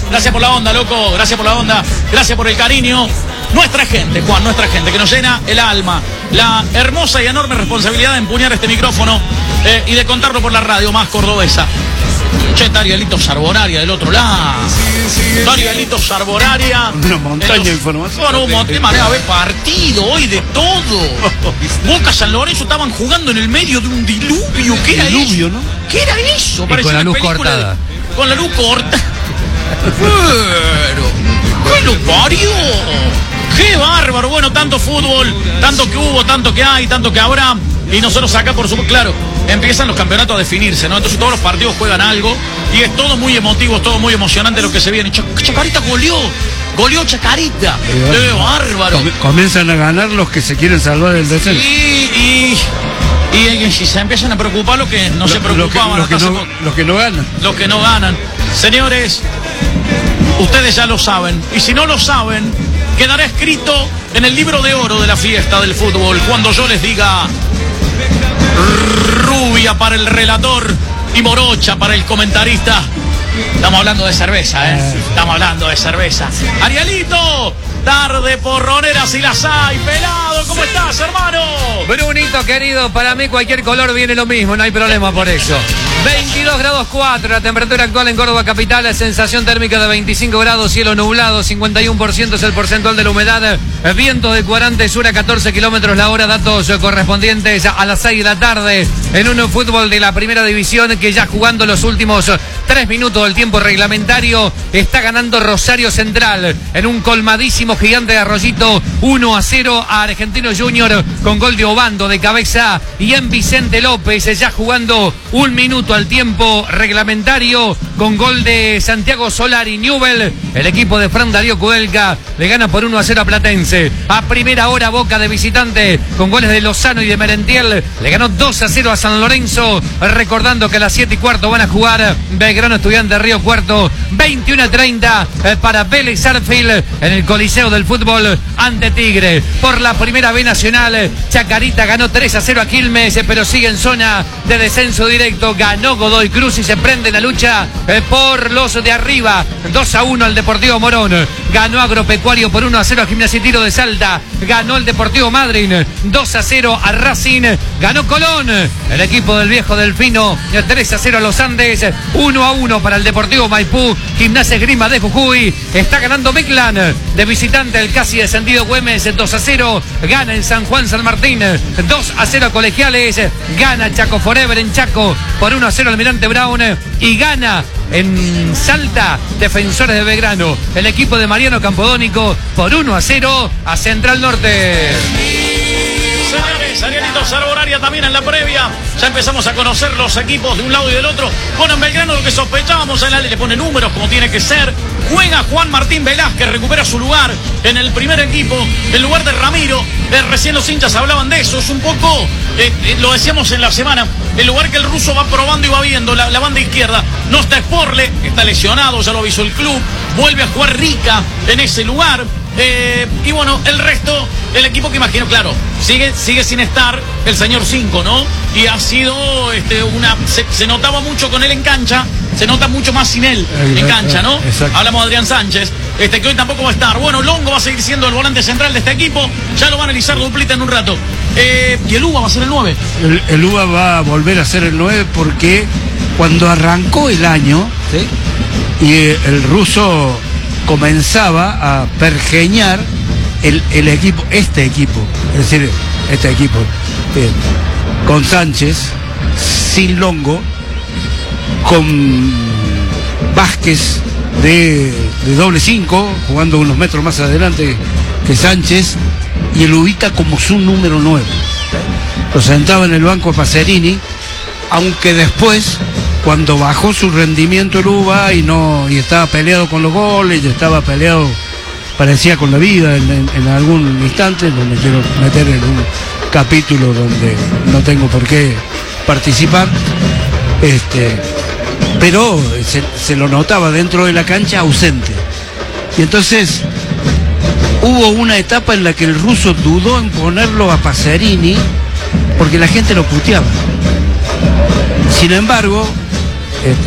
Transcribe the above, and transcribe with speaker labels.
Speaker 1: Gracias por la onda, loco. Gracias por la onda. Gracias por el cariño. Nuestra gente, Juan, nuestra gente, que nos llena el alma. La hermosa y enorme responsabilidad de empuñar este micrófono y de contarlo por la radio más cordobesa. Che, está Arielito Sarboraria del otro lado. Está Arielito Sarboraria.
Speaker 2: Una montaña de información.
Speaker 1: Bueno, un montón de manera de partido, hoy de todo. Boca San Lorenzo estaban jugando en el medio de un diluvio. ¿Qué era eso?
Speaker 2: ¿No?
Speaker 1: ¿Qué era eso?
Speaker 3: Y con la luz cortada.
Speaker 1: Con la luz cortada. Pero, ¿qué lo parió? ¡Qué bárbaro! Bueno, tanto fútbol, tanto que hubo, tanto que hay, tanto que habrá. Y nosotros acá, por supuesto, claro, empiezan los campeonatos a definirse, ¿no? Entonces todos los partidos juegan algo y es todo muy emotivo, es todo muy emocionante lo que se viene. Chacarita goleó Chacarita. ¡Qué bárbaro!
Speaker 2: Comienzan a ganar los que se quieren salvar del descenso.
Speaker 1: Y si se empiezan a preocupar los que no se preocupaban.
Speaker 2: Los que no ganan.
Speaker 1: Los que no ganan. Señores, ustedes ya lo saben. Y si no lo saben, quedará escrito en el libro de oro de la fiesta del fútbol cuando yo les diga rubia para el relator y morocha para el comentarista. Estamos hablando de cerveza, ¿eh? Estamos hablando de cerveza. Arielito, tarde porronera si las hay. Pelado, ¿cómo estás, hermano?
Speaker 3: Brunito, querido, para mí cualquier color viene lo mismo, no hay problema por eso. 22 grados 4, la temperatura actual en Córdoba capital, la sensación térmica de 25 grados, cielo nublado, 51% es el porcentual de la humedad, viento de cuadrante sur a 14 kilómetros la hora, datos correspondientes a las 6 de la tarde, en un fútbol de la primera división que ya jugando los últimos 3 minutos del tiempo reglamentario, está ganando Rosario Central en un colmadísimo Gigante de Arroyito, 1-0 a Argentino Junior con gol de Obando de cabeza y en Vicente López ya jugando 1 minuto al tiempo reglamentario con gol de Santiago Solari Newell. El equipo de Fran Darío Kudelka le gana por 1-0 a Platense. A primera hora Boca de visitante con goles de Lozano y de Merentiel le ganó 2-0 a San Lorenzo, recordando que a las 7:15 van a jugar Belgrano Estudiante Río Cuarto, 21:30 para Vélez Sarsfield en el Coliseo del Fútbol ante Tigre. Por la primera B nacional, Chacarita ganó 3-0 a Quilmes, pero sigue en zona de descenso directo. Ganó Godoy Cruz y se prende la lucha por los de arriba. 2-1 al Deportivo Morón. Ganó Agropecuario por 1-0 a Gimnasia y Tiro de Salta. Ganó el Deportivo Madryn 2-0 a Racing. Ganó Colón, el equipo del viejo Delfino, 3-0 a Los Andes. 1-1 para el Deportivo Maipú. Gimnasia Esgrima de Jujuy. Está ganando Meclán de visitante el casi descendido Güemes 2-0. Gana en San Juan San Martín 2-0 a Colegiales. Gana Chaco Forever en Chaco por 1-0 Almirante Brown. Y gana en Salta Defensores de Belgrano, el equipo de Mariano Campodónico por 1-0 a Central Norte.
Speaker 1: Señores, Arielito Sarboraria también en la previa. Ya empezamos a conocer los equipos de un lado y del otro. Bueno, en Belgrano lo que sospechábamos, le pone números como tiene que ser. Juega Juan Martín Velázquez, recupera su lugar en el primer equipo, en lugar de Ramiro. Recién los hinchas hablaban de eso. Es un poco, lo decíamos en la semana, el lugar que el ruso va probando y va viendo. La banda izquierda no está Sporle, está lesionado, ya lo avisó el club. Vuelve a jugar Rica en ese lugar. Y bueno, el resto, el equipo que imagino, claro, sigue sin estar el señor 5, ¿no? Y ha sido se notaba mucho con él en cancha, se nota mucho más sin él en cancha, ¿no?
Speaker 2: Exacto.
Speaker 1: Hablamos de Adrián Sánchez, que hoy tampoco va a estar. Bueno, Longo va a seguir siendo el volante central de este equipo, ya lo va a analizar Duplita en un rato. Y el UBA va a ser el 9.
Speaker 2: El UBA va a volver a ser el 9 porque cuando arrancó el año, ¿sí? Y el ruso comenzaba a pergeñar el equipo, este equipo, con Sánchez, sin Longo, con Vázquez de doble 5, jugando unos metros más adelante que Sánchez, y el Ubita como su número 9. Lo sentaba en el banco a Pacerini, aunque después, cuando bajó su rendimiento el UBA y estaba peleado con los goles, y estaba peleado, parecía con la vida en algún instante, no me quiero meter en un capítulo donde no tengo por qué participar, pero se lo notaba dentro de la cancha ausente. Y entonces hubo una etapa en la que el ruso dudó en ponerlo a Pacerini porque la gente lo puteaba. Sin embargo,